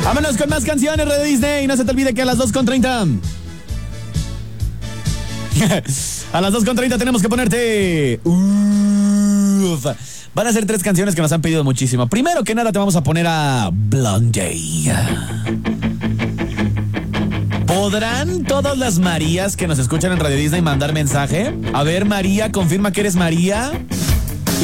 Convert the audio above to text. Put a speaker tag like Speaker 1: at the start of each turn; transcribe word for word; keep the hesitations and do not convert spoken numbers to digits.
Speaker 1: Vámonos con más canciones, Radio Disney. No se te olvide que a las dos con treinta a las dos con treinta tenemos que ponerte... Uf. Van a ser tres canciones que nos han pedido muchísimo. Primero que nada te vamos a poner a Blondie. ¿Podrán todas las Marías que nos escuchan en Radio Disney mandar mensaje? A ver, María, confirma que eres María.